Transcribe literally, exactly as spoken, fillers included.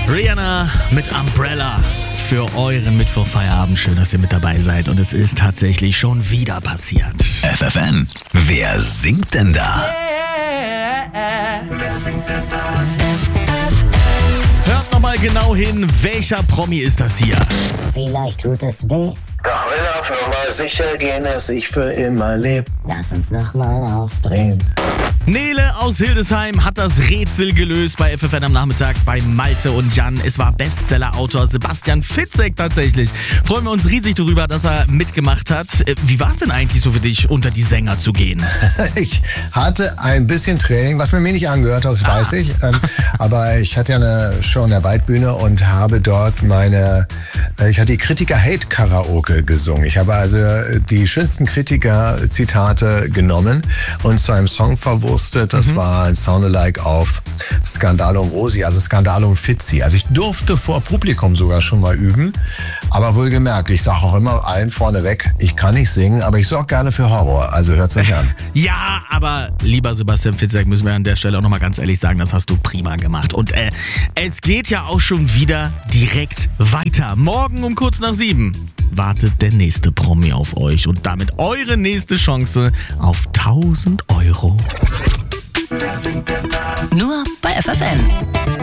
Rihanna mit Umbrella für euren Mittwochfeierabend. Schön, dass ihr mit dabei seid. Und es ist tatsächlich schon wieder passiert. F F M, wer singt denn da? Wer singt denn da? Hört nochmal genau hin, welcher Promi ist das hier? Vielleicht tut es weh. Doch will auf Nummer sicher gehen, dass ich für immer lebe. Lass uns nochmal aufdrehen. Nele aus Hildesheim hat das Rätsel gelöst bei F F N am Nachmittag bei Malte und Jan. Es war Bestsellerautor Sebastian Fitzek tatsächlich. Freuen wir uns riesig darüber, dass er mitgemacht hat. Wie war es denn eigentlich so für dich, unter die Sänger zu gehen? Ich hatte ein bisschen Training, was mir mir nicht angehört hat, das weiß ich. Ähm, aber ich hatte ja eine Show in der Waldbühne und habe dort meine, äh, ich hatte die Kritiker-Hate-Karaoke gesungen. Ich habe also die schönsten Kritiker-Zitate genommen und zu einem Song verwurstet. Das mhm. war ein Soundalike auf Skandalum Rosi, also Skandalum Fitzi. Also ich durfte vor Publikum sogar schon mal üben, aber wohlgemerkt, ich sage auch immer allen vorneweg, ich kann nicht singen, aber ich sorge gerne für Horror, also hört's euch an. Ja, aber lieber Sebastian Fitzek, müssen wir an der Stelle auch nochmal ganz ehrlich sagen, das hast du prima gemacht. Und äh, es geht ja auch schon wieder direkt weiter. Morgen um kurz nach sieben wartet der nächste Promi auf euch und damit eure nächste Chance auf tausend Euro. Nur bei F F M.